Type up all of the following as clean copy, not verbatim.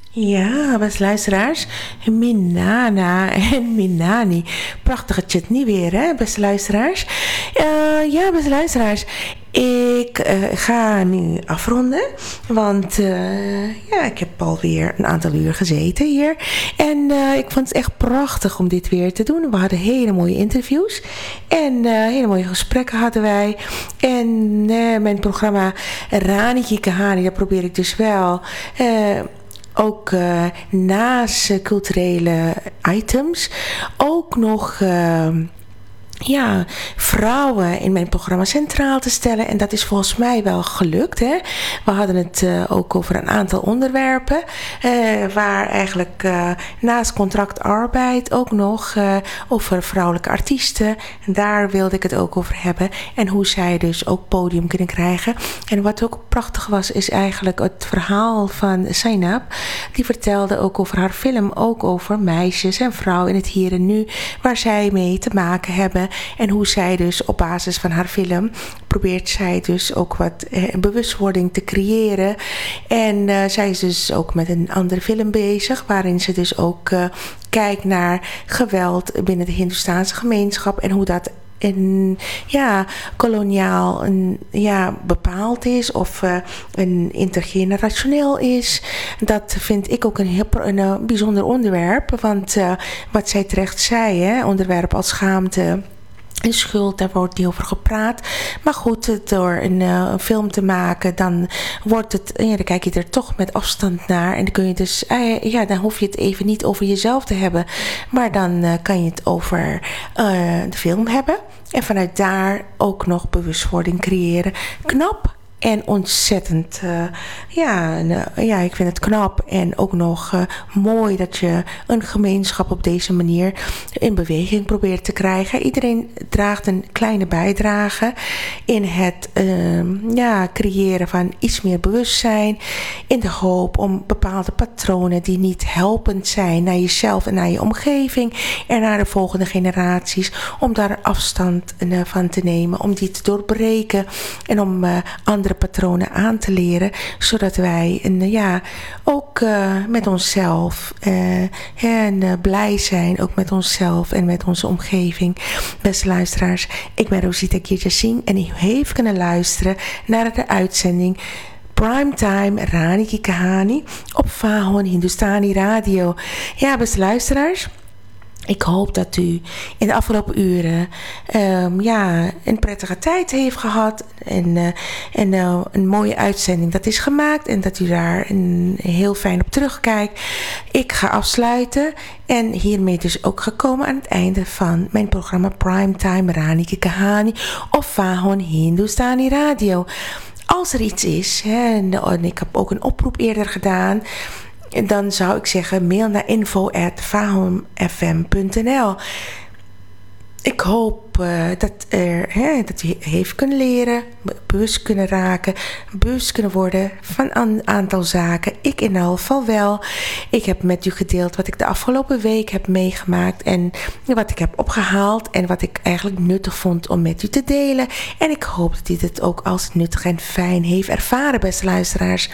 Ja, beste luisteraars. Minana en Minani. Prachtige chutney weer, hè, beste luisteraars. Ja, beste luisteraars. Ik ga nu afronden. Want ja, ik heb alweer een aantal uur gezeten hier. En ik vond het echt prachtig om dit weer te doen. We hadden hele mooie interviews. En hele mooie gesprekken hadden wij. En mijn programma Raniki Kahani, daar probeer ik dus wel... ook naast culturele items ook nog vrouwen in mijn programma centraal te stellen. En dat is volgens mij wel gelukt. Hè? We hadden het ook over een aantal onderwerpen. Waar eigenlijk naast contractarbeid ook nog over vrouwelijke artiesten. En daar wilde ik het ook over hebben. En hoe zij dus ook podium kunnen krijgen. En wat ook prachtig was, is eigenlijk het verhaal van Zainab. Die vertelde ook over haar film. Ook over meisjes en vrouwen in het hier en nu. Waar zij mee te maken hebben. En hoe zij dus op basis van haar film probeert zij dus ook wat bewustwording te creëren. En zij is dus ook met een andere film bezig. Waarin ze dus ook kijkt naar geweld binnen de Hindoestaanse gemeenschap. En hoe dat koloniaal bepaald is of een intergenerationeel is. Dat vind ik ook een bijzonder onderwerp. Want wat zij terecht zei, onderwerp als schaamte en schuld, daar wordt niet over gepraat. Maar goed, door een film te maken, dan wordt het, dan kijk je er toch met afstand naar. En dan kun je dus, dan hoef je het even niet over jezelf te hebben. Maar dan kan je het over de film hebben. En vanuit daar ook nog bewustwording creëren. Knap. En ontzettend, ik vind het knap en ook nog mooi dat je een gemeenschap op deze manier in beweging probeert te krijgen. Iedereen draagt een kleine bijdrage in het creëren van iets meer bewustzijn. In de hoop om bepaalde patronen die niet helpend zijn naar jezelf en naar je omgeving en naar de volgende generaties. Om daar afstand van te nemen, om die te doorbreken en om andere patronen aan te leren, zodat wij ook met onszelf en blij zijn, ook met onszelf en met onze omgeving. Beste luisteraars, ik ben Rosita Girjasingh en u heeft kunnen luisteren naar de uitzending Primetime Raniki Kahani op Vahon Hindustani Radio. Ja, beste luisteraars, ik hoop dat u in de afgelopen uren een prettige tijd heeft gehad. En een mooie uitzending dat is gemaakt. En dat u daar heel fijn op terugkijkt. Ik ga afsluiten. En hiermee dus ook gekomen aan het einde van mijn programma Primetime Raniki Kahani op Vahon Hindustani Radio. Als er iets is, en ik heb ook een oproep eerder gedaan, dan zou ik zeggen, mail naar info@vahonfm.nl. Ik hoop dat u heeft kunnen leren, bewust kunnen raken, bewust kunnen worden van een aantal zaken. Ik in elk geval wel. Ik heb met u gedeeld wat ik de afgelopen week heb meegemaakt en wat ik heb opgehaald en wat ik eigenlijk nuttig vond om met u te delen. En ik hoop dat u dit ook als nuttig en fijn heeft ervaren, beste luisteraars.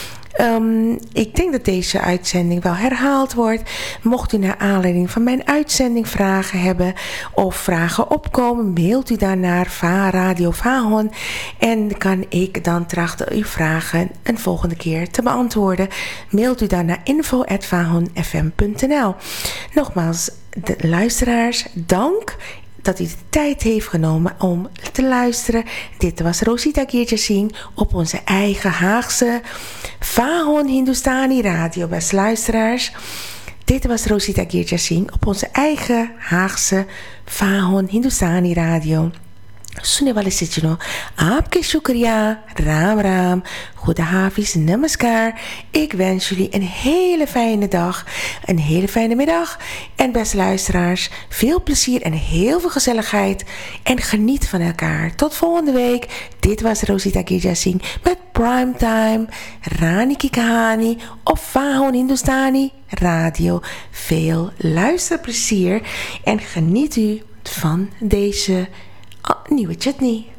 Ik denk dat deze uitzending wel herhaald wordt. Mocht u naar aanleiding van mijn uitzending vragen hebben of vragen opkomen, mailt u dan naar Radio Vahon en kan ik dan trachten uw vragen een volgende keer te beantwoorden. Mailt u dan naar info@vahonfm.nl. Nogmaals, de luisteraars, dank dat u de tijd heeft genomen om te luisteren. Dit was Rosita Girjasingh op onze eigen Haagse Vahon Hindustani Radio, beste luisteraars. Dit was Rosita Girjasingh op onze eigen Haagse Vahon Hindustani Radio. सुनने वाले सज्जनों, आपके शुक्रिया, राम राम, खुदा हाफिज, namaskar. Ik wens jullie een hele fijne dag, een hele fijne middag. En beste luisteraars, veel plezier en heel veel gezelligheid. En geniet van elkaar. Tot volgende week. Dit was Rosita Girjasingh met Primetime Raniki Kahani op Vahon Hindustani Radio. Veel luisterplezier en geniet u van deze nieuwe chutney.